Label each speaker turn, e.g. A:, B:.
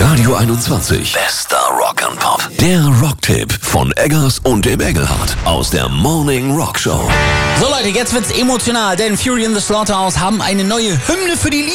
A: Radio 21. Bester Rock and Pop. Der Rocktipp von Eggers und dem Engelhardt aus der Morning Rock Show.
B: So Leute, jetzt wird's emotional, denn Fury in the Slaughterhouse haben eine neue Hymne für die Liebe